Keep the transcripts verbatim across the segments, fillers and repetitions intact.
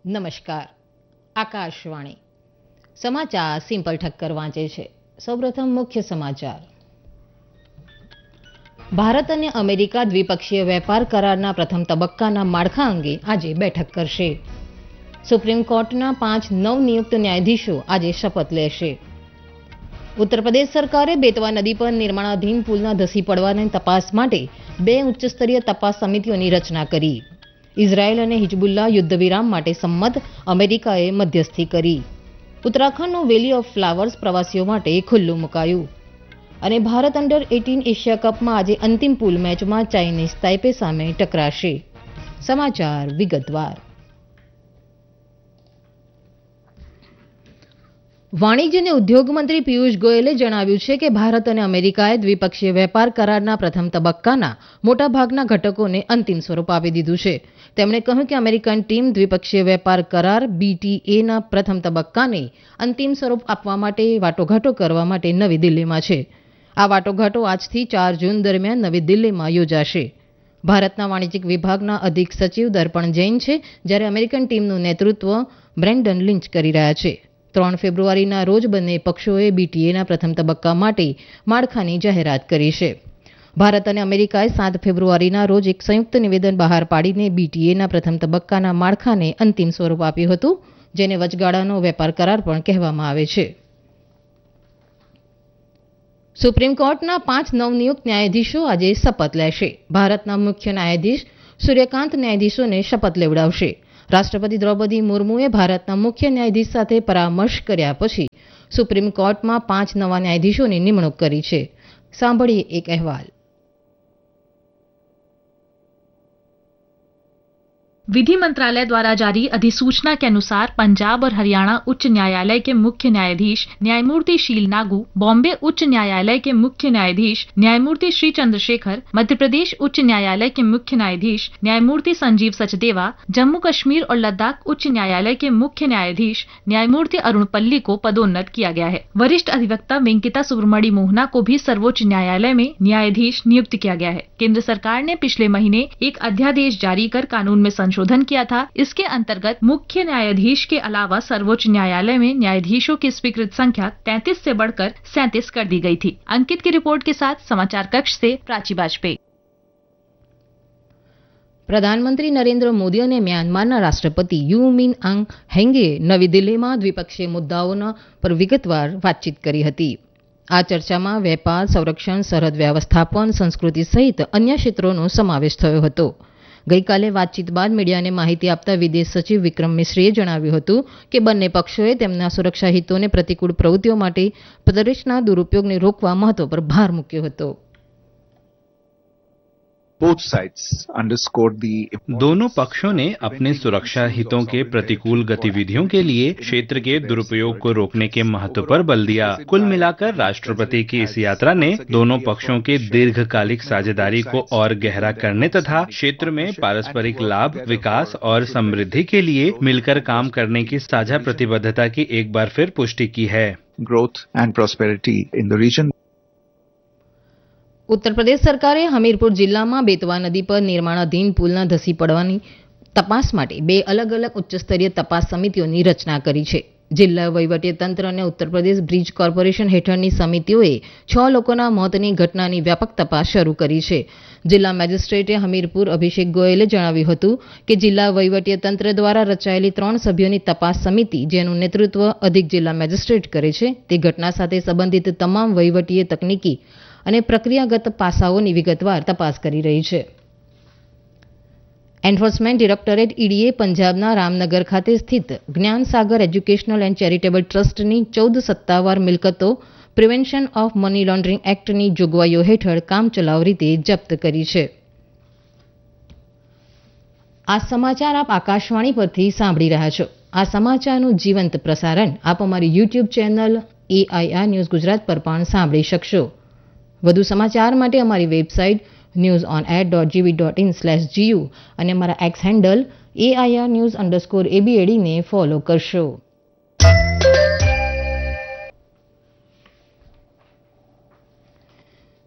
નમસ્કાર. આકાશવાણી સમાચાર સિમ્પલ ઠક્કર વાંચે છે. સૌપ્રથમ મુખ્ય સમાચાર. ભારત અને અમેરિકા દ્વિપક્ષીય વેપાર કરારના પ્રથમ તબક્કાના માળખા અંગે આજે બેઠક કરશે. સુપ્રીમ કોર્ટના પાંચ નવનિયુક્ત ન્યાયાધીશો આજે શપથ લેશે. ઉત્તર પ્રદેશ સરકારે બેતવા નદી પર નિર્માણાધીન પુલના ધસી પડવાની તપાસ માટે બે ઉચ્ચસ્તરીય તપાસ સમિતિઓની રચના કરી. ઇઝરાયેલ અને હિજબુલ્લા યુદ્ધ વિરામ માટે સંમત, અમેરિકાએ મધ્યસ્થી કરી. ઉત્તરાખંડનું વેલી ઓફ ફ્લાવર્સ પ્રવાસીઓ માટે ખુલ્લું મુકાયું. અને ભારત અંડર એટીન એશિયા કપમાં આજે અંતિમ પુલ મેચમાં ચાઇનીઝ તાઇપે સામે ટકરાશે. સમાચાર વિગતવાર. વાણિજ્ય અને ઉદ્યોગ મંત્રી પિયુષ ગોયલે જણાવ્યું છે કે ભારત અને અમેરિકાએ દ્વિપક્ષીય વેપાર કરારના પ્રથમ તબક્કાના મોટાભાગના ઘટકોને અંતિમ સ્વરૂપ આપી દીધું છે. તેમણે કહ્યું કે અમેરિકન ટીમ દ્વિપક્ષીય વેપાર કરાર બીટીએના પ્રથમ તબક્કાને અંતિમ સ્વરૂપ આપવા માટે વાટાઘાટો કરવા માટે નવી દિલ્હીમાં છે. આ વાટાઘાટો આજથી ચાર જૂન દરમિયાન નવી દિલ્હીમાં યોજાશે. ભારતના વાણિજ્યિક વિભાગના અધિક સચિવ દર્પણ જૈન છે, જ્યારે અમેરિકન ટીમનું નેતૃત્વ બ્રેન્ડન લિંચ કરી રહ્યા છે. ત્રણ ફેબ્રુઆરીના રોજ બંને પક્ષોએ બીટીએના પ્રથમ તબક્કા માટે માળખાની જાહેરાત કરી છે. ભારત અને અમેરિકાએ સાત ફેબ્રુઆરીના રોજ એક સંયુક્ત નિવેદન બહાર પાડીને બીટીએના પ્રથમ તબક્કાના માળખાને અંતિમ સ્વરૂપ આપ્યું હતું, જેને વચગાળાનો વેપાર કરાર પણ કહેવામાં આવે છે. સુપ્રીમ કોર્ટના પાંચ નવનિયુક્ત ન્યાયાધીશો આજે શપથ લેશે. ભારતના મુખ્ય ન્યાયાધીશ સૂર્યકાંત ન્યાયાધીશોને શપથ લેવડાવશે. રાષ્ટ્રપતિ દ્રૌપદી મુર્મુએ ભારતના મુખ્ય ન્યાયાધીશ સાથે પરામર્શ કર્યા પછી સુપ્રીમ કોર્ટમાં પાંચ નવા ન્યાયાધીશોની નિમણૂક કરી છે. સાંભળીએ એક અહેવાલ. विधि मंत्रालय द्वारा जारी अधिसूचना के अनुसार पंजाब और हरियाणा उच्च न्यायालय के मुख्य न्यायाधीश न्यायमूर्ति शील नागू, बॉम्बे उच्च न्यायालय के मुख्य न्यायाधीश न्यायमूर्ति श्री चंद्रशेखर, मध्य प्रदेश उच्च न्यायालय के मुख्य न्यायाधीश न्यायमूर्ति संजीव सचदेवा, जम्मू कश्मीर और लद्दाख उच्च न्यायालय के मुख्य न्यायाधीश न्यायमूर्ति अरुण पल्ली को पदोन्नत किया गया है. वरिष्ठ अधिवक्ता वेंकिता सुब्रमणी मोहना को भी सर्वोच्च न्यायालय में न्यायाधीश नियुक्त किया गया है. केंद्र सरकार ने पिछले महीने एक अध्यादेश जारी कर कानून में संशोधन किया था. इसके अंतर्गत मुख्य न्यायाधीश के अलावा सर्वोच्च न्यायालय में न्यायाधीशों की स्वीकृत संख्या तैंतीस से बढ़कर सैंतीस कर दी गई थी. अंकित की रिपोर्ट के साथ समाचार कक्ष से प्राची बाजपेयी. પ્રધાનમંત્રી નરેન્દ્ર મોદી અને મ્યાનમારના રાષ્ટ્રપતિ યુ મિન આંગ હેંગે નવી દિલ્હીમાં દ્વિપક્ષીય મુદ્દાઓના પર વિગતવાર વાતચીત કરી હતી. આ ચર્ચામાં વેપાર, સંરક્ષણ, સરહદ વ્યવસ્થાપન, સંસ્કૃતિ સહિત અન્ય ક્ષેત્રોનો સમાવેશ થયો હતો. ગઈકાલે વાતચીત બાદ મીડિયાને માહિતી આપતા વિદેશ સચિવ વિક્રમ મિશ્રીએ જણાવ્યું હતું કે બંને પક્ષોએ તેમના સુરક્ષા હિતોને પ્રતિકૂળ પ્રવૃત્તિઓ માટે પ્રદેશના દુરુપયોગને રોકવા મહત્વ પર ભાર મૂક્યો હતો. दोनों पक्षों ने अपने सुरक्षा हितों के प्रतिकूल गतिविधियों के लिए क्षेत्र के दुरुपयोग को रोकने के महत्व पर बल दिया. कुल मिलाकर राष्ट्रपति की इस यात्रा ने दोनों पक्षों के दीर्घकालिक साझेदारी को और गहरा करने तथा क्षेत्र में पारस्परिक लाभ, विकास और समृद्धि के लिए मिलकर काम करने की साझा प्रतिबद्धता की एक बार फिर पुष्टि की है. Growth and prosperity in the region. Uttar Pradesh સરકારે હમીરપુર જિલ્લામાં બેતવા નદી પર નિર્માણાધીન પુલના ધસી પડવાની તપાસ માટે બે અલગ અલગ ઉચ્ચસ્તરીય તપાસ સમિતિઓની રચના કરી છે. જિલ્લા વહીવટીતંત્ર અને ઉત્તર પ્રદેશ બ્રિજ કોર્પોરેશન હેઠળની સમિતિઓએ છ લોકોના મોતની ઘટનાની વ્યાપક તપાસ શરૂ કરી છે. જિલ્લા મેજિસ્ટ્રેટે હમીરપુર અભિષેક ગોયલે જણાવ્યું હતું કે જિલ્લા વહીવટીતંત્ર દ્વારા રચાયેલી ત્રણ સભ્યોની તપાસ સમિતિ, જેનું નેતૃત્વ અધિક જિલ્લા મેજિસ્ટ્રેટ કરે છે, તે ઘટના સાથે સંબંધિત તમામ વહીવટીય, તકનીકી અને પ્રક્રિયાગત પાસાઓની વિગતવાર તપાસ કરી રહી છે. એન્ફોર્સમેન્ટ ડિરેક્ટોરેટ ઈડીએ પંજાબના રામનગર ખાતે સ્થિત જ્ઞાન સાગર એજ્યુકેશનલ એન્ડ ચેરિટેબલ ટ્રસ્ટની ચૌદ સત્તાવાર મિલકતો પ્રિવેન્શન ઓફ મની લોન્ડરિંગ એક્ટની જોગવાઈઓ હેઠળ કામચલાઉ રીતે જપ્ત કરી છે. આ સમાચાર આપ આકાશવાણી પરથી સાંભળી રહ્યા છો. આ સમાચારનું જીવંત પ્રસારણ આપ અમારી YouTube channel AIR news Gujarat પર પણ સાંભળી શકશો. વધુ સમાચાર માટે અમારી website news on air dot જીવી ડોટ ઇન સ્લેશ જીયુ અને અમારા x handle AIR news underscore એબીએડીને follow કરશો.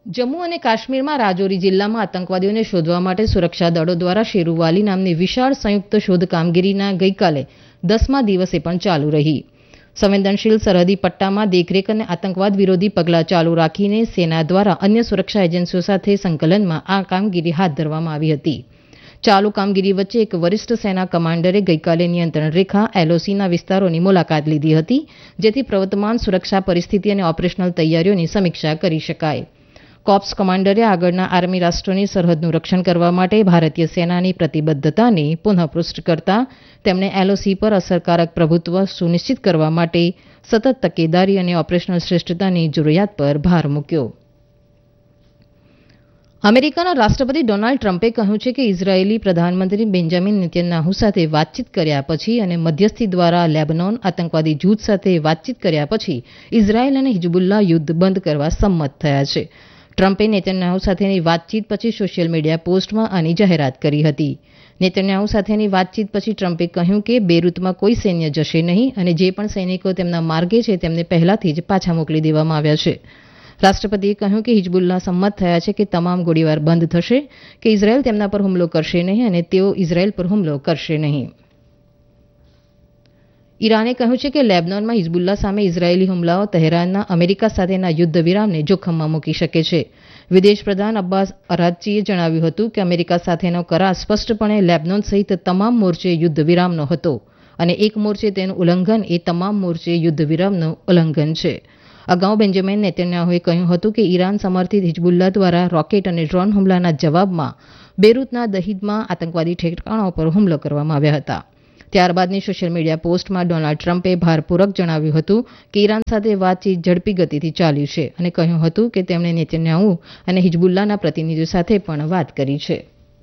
જમ્મુ અને કાશ્મીરમાં રાજૌરી જિલ્લામાં આતંકવાદીઓને શોધવા માટે સુરક્ષા દળો દ્વારા શેરુવાલી નામની વિશાળ સંયુક્ત શોધ કામગીરીના ગઈકાલે દસમા દિવસે પણ ચાલુ રહી. સંવેદનશીલ સરહદી પટ્ટામાં દેખરેખ અને આતંકવાદ વિરોધી પગલાં ચાલુ રાખીને સેના દ્વારા અન્ય સુરક્ષા એજન્સીઓ સાથે સંકલનમાં આ કામગીરી હાથ ધરવામાં આવી હતી. ચાલુ કામગીરી વચ્ચે એક વરિષ્ઠ સેના કમાન્ડરે ગઈકાલે નિયંત્રણ રેખા એલઓસીના વિસ્તારોની મુલાકાત લીધી હતી, જેથી પ્રવર્તમાન સુરક્ષા પરિસ્થિતિ અને ઓપરેશનલ તૈયારીઓની સમીક્ષા કરી શકાય. કોર્પ્સ કમાન્ડરે આગળના આર્મી રાષ્ટ્રોની સરહદનું રક્ષણ કરવા માટે ભારતીય સેનાની પ્રતિબદ્ધતાને પુનઃપુષ્ટ કરતા તેમણે એલઓસી પર અસરકારક પ્રભુત્વ સુનિશ્ચિત કરવા માટે સતત તકેદારી અને ઓપરેશનલ શ્રેષ્ઠતાની જરૂરિયાત પર ભાર મૂક્યો. અમેરિકાના રાષ્ટ્રપતિ ડોનાલ્ડ ટ્રમ્પે કહ્યું છે કે ઇઝરાયેલી પ્રધાનમંત્રી બેન્જામિન નેતન્યાહુ સાથે વાતચીત કર્યા પછી અને મધ્યસ્થી દ્વારા લેબનોન આતંકવાદી જૂથ સાથે વાતચીત કર્યા પછી ઇઝરાયેલ અને હિઝબુલ્લાહ યુદ્ધ બંધ કરવા સંમત થયા છે. ટ્રમ્પે નેતન્યાહુ સાથેની વાતચીત પછી સોશિયલ મીડિયા પોસ્ટમાં આની જાહેરાત કરી હતી. નેતન્યાહુ સાથેની વાતચીત પછી ટ્રમ્પે કહ્યું કે બેરૂતમાં કોઈ સૈન્ય જશે નહીં અને જે પણ સૈનિકો તેમના માર્ગે છે તેમને પહેલાથી જ પાછા મોકલી દેવામાં આવ્યા છે. રાષ્ટ્રપતિએ કહ્યું કે હિઝબુલ્લાહ સંમત થયા છે કે તમામ ગોળીબાર બંધ થશે, કે ઇઝરાયેલ તેમના પર હુમલો કરશે નહીં અને તેઓ ઇઝરાયેલ પર હુમલો કરશે નહીં. ઈરાને કહ્યું છે કે લેબનોનમાં હિઝબુલ્લાહ સામે ઇઝરાયેલી હુમલાઓ તહેરાનના અમેરિકા સાથેના યુદ્ધ વિરામને જોખમમાં મૂકી શકે છે. વિદેશ પ્રધાન અબ્બાસ અરાઘચીએ જણાવ્યું હતું કે અમેરિકા સાથેનો કરાર સ્પષ્ટપણે લેબનોન સહિત તમામ મોરચે યુદ્ધ વિરામનો હતો અને એક મોરચે તેનું ઉલ્લંઘન એ તમામ મોરચે યુદ્ધ વિરામનું ઉલ્લંઘન છે. અગાઉ બેન્જામિન નેતન્યાહુએ કહ્યું હતું કે ઈરાન સમર્થિત હિઝબુલ્લાહ દ્વારા રોકેટ અને ડ્રોન હુમલાના જવાબમાં બેરૂતના દહિદમાં આતંકવાદી ઠેકાણાઓ પર હુમલો કરવામાં આવ્યા હતા. ત્યારબાદની સોશિયલ મીડિયા પોસ્ટમાં ડોનાલ્ડ ટ્રમ્પે ભારપૂર્વક જણાવ્યું હતું કે ઈરાન સાથે વાતચીત ઝડપી ગતિથી ચાલી છે અને કહ્યું હતું કે તેમણે નેતન્યાહુ અને હિઝબુલ્લાહના પ્રતિનિધિઓ સાથે પણ વાત કરી છે.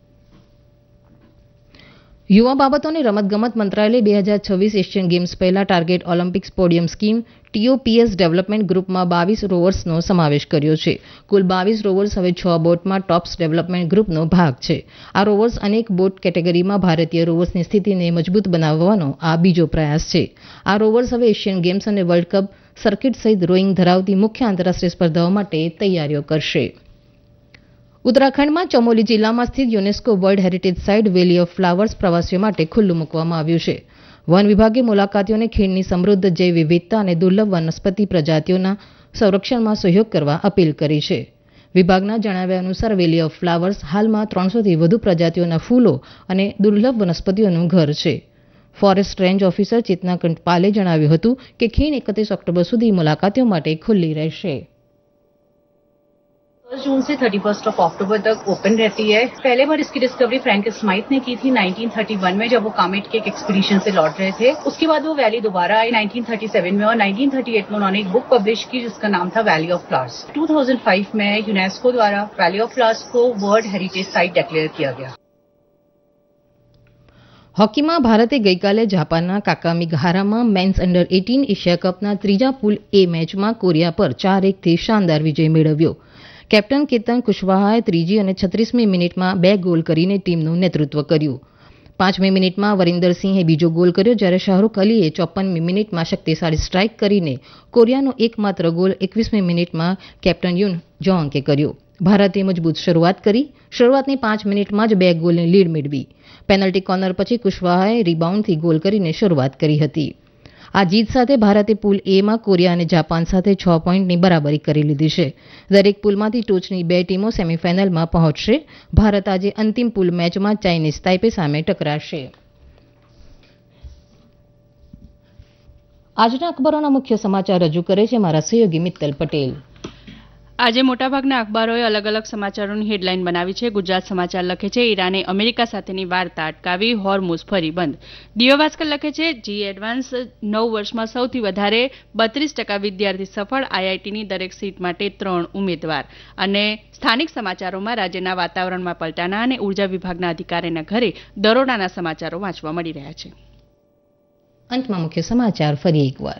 યુવા બાબતો અને રમતગમત મંત્રાલયે બે હજાર છવ્વીસ એશિયન ગેમ્સ પહેલા target Olympics podium scheme TOPS development ગ્રુપમાં બાવીસ રોવર્સનો સમાવેશ કર્યો છે. કુલ બાવીસ રોવર્સ હવે છ બોટમાં ટોપ્સ ડેવલપમેન્ટ ગ્રુપનો ભાગ છે. આ રોવર્સ અનેક બોટ કેટેગરીમાં ભારતીય રોવર્સની સ્થિતિને મજબૂત બનાવવાનો આ બીજો પ્રયાસ છે. આ રોવર્સ હવે એશિયન ગેમ્સ અને વર્લ્ડ કપ સર્કિટ સહિત રોઈંગ ધરાવતી મુખ્ય આંતરરાષ્ટ્રીય સ્પર્ધાઓ માટે તૈયારીઓ કરશે. ઉત્તરાખંડમાં ચમોલી જિલ્લામાં સ્થિત UNESCO world heritage site valley of flowers પ્રવાસીઓ માટે ખુલ્લું મૂકવામાં આવ્યું છે. વન વિભાગે મુલાકાતીઓને ખીણની સમૃદ્ધ જૈવ વિવિધતા અને દુર્લભ વનસ્પતિ પ્રજાતિઓના સંરક્ષણમાં સહયોગ કરવા અપીલ કરી છે. વિભાગના જણાવ્યા અનુસાર વેલી ઓફ ફ્લાવર્સ હાલમાં ત્રણસોથી વધુ પ્રજાતિઓના ફૂલો અને દુર્લભ વનસ્પતિઓનું ઘર છે. ફોરેસ્ટ રેન્જ ઓફિસર ચેતના કંઠપાલે જણાવ્યું હતું કે ખીણ એકત્રીસ ઓક્ટોબર સુધી મુલાકાતીઓ માટે ખુલ્લી રહેશે. जून से थर्टी फर्स्ट ऑफ अक्टूबर तक ओपन रहती है. पहले बार इसकी डिस्कवरी फ्रैंक स्माइथ ने की थी नाइनटीन थर्टी वन में, जब वो कामेट के एक एक्सपीडिशन से लौट रहे थे. उसके बाद वो वैली दोबारा आई नाइनटीन थर्टी सेवन में और नाइनटीन थर्टी एट में उन्होंने एक बुक पब्लिश की जिसका नाम था valley of flowers. Two thousand five में यूनेस्को द्वारा वैली ऑफ फ्लावर्स को वर्ल्ड हेरिटेज साइट डिक्लेयर किया गया. હોકીમાં ભારતે ગઈકાલે જાપાનના કાકામીગહારામાં મેન્સ અંડર એટીન એશિયા કપના ત્રીજા પૂલ એ મેચમાં કોરિયા પર ચાર એકથી શાનદાર વિજય મેળવ્યો. કેપ્ટન કેતન કુશવાહાએ ત્રીજી અને છત્રીસમી મિનિટમાં બે ગોલ કરીને ટીમનું નેતૃત્વ કર્યું. પાંચમી મિનિટમાં વરિન્દરસિંહે બીજો ગોલ કર્યો, જ્યારે શાહરૂખ અલીએ ચોપનમી મિનિટમાં શક્તિશાળી સ્ટ્રાઇક કરીને કોરિયાનો એકમાત્ર ગોલ એકવીસમી મિનિટમાં કેપ્ટન યુન જોંગે કર્યો. ભારતે મજબૂત શરૂઆત કરી. શરૂઆતની પાંચ મિનિટમાં જ બે ગોલની લીડ મેળવી. પેનલ્ટી કોર્નર પછી કુશવાહાએ રિબાઉન્ડથી ગોલ કરીને શરૂઆત કરી હતી. આ જીત સાથે ભારતે પૂલ એમાં કોરિયા અને જાપાન સાથે છ પોઈન્ટની બરાબરી કરી લીધી છે. દરેક પૂલમાંથી ટોચની બે ટીમો સેમીફાઇનલમાં પહોંચશે. ભારત આજે અંતિમ પૂલ મેચમાં ચાઇનીઝ તાઇપે સામે ટકરાશે. આજના અખબારોના મુખ્ય સમાચાર રજૂ કરે છે મારા સહયોગી મિત્તલ પટેલ. આજે મોટાભાગના અખબારોએ અલગ અલગ સમાચારોની હેડલાઇન બનાવી છે. ગુજરાત સમાચાર લખે છે ઈરાને અમેરિકા સાથેની વાર્તા અટકાવી, હોર્મુઝ ફરી બંધ. દિવ્ય ભાસ્કર લખે છે જી એડવાન્સ નવ વર્ષમાં સૌથી વધારે બત્રીસ ટકા વિદ્યાર્થી સફળ, આઈઆઈટીની દરેક સીટ માટે ત્રણ ઉમેદવાર. અને સ્થાનિક સમાચારોમાં રાજ્યના વાતાવરણમાં પલટાના અને ઉર્જા વિભાગના અધિકારીના ઘરે દરોડાના સમાચારો વાંચવા મળી રહ્યા છે. અંતમાં મુખ્ય સમાચાર ફરી એકવાર.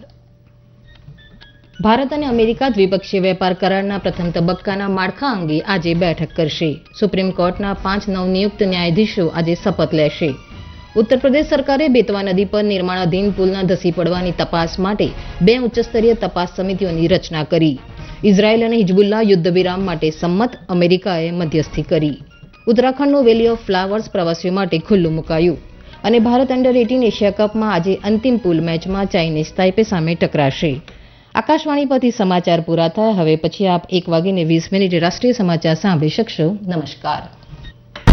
ભારત અને અમેરિકા દ્વિપક્ષીય વેપાર કરારના પ્રથમ તબક્કાના માળખા અંગે આજે બેઠક કરશે. સુપ્રીમ કોર્ટના પાંચ નવનિયુક્ત ન્યાયાધીશો આજે શપથ લેશે. ઉત્તર પ્રદેશ સરકારે બેતવા નદી પર નિર્માણાધીન પુલના ધસી પડવાની તપાસ માટે બે ઉચ્ચસ્તરીય તપાસ સમિતિઓની રચના કરી. ઇઝરાયેલ અને હિજબુલ્લા યુદ્ધ વિરામ માટે સંમત, અમેરિકાએ મધ્યસ્થી કરી. ઉત્તરાખંડનું વેલી ઓફ ફ્લાવર્સ પ્રવાસીઓ માટે ખુલ્લું મુકાયું. અને ભારત અંડર એટીન એશિયા કપમાં આજે અંતિમ પૂલ મેચમાં ચાઇનીઝ તાઇપે સામે ટકરાશે. આકાશવાણી પરથી સમાચાર પૂરા થયા. હવે પછી આપ એક વાગીને વીસ મિનિટે રાષ્ટ્રીય સમાચાર સાંભળી શકશો. નમસ્કાર.